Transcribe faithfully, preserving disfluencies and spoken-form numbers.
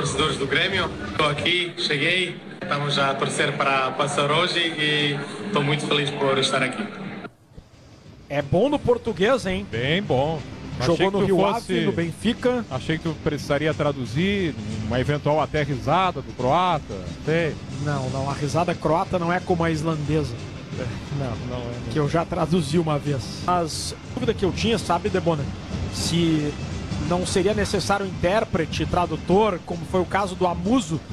torcedores do Grêmio. Estou aqui, cheguei, estamos a torcer para passar hoje e estou muito feliz por estar aqui. É bom no português, hein? Bem bom. Jogou Achei que no tu Rio fosse- Ave, no Benfica. Achei que tu precisaria traduzir uma eventual até risada do croata. Sei. Não, não, a risada croata não é como a islandesa. Não, Não é. que eu já traduzi uma vez. Mas a dúvida que eu tinha, sabe, Debona, se não seria necessário intérprete, tradutor, como foi o caso do Amuso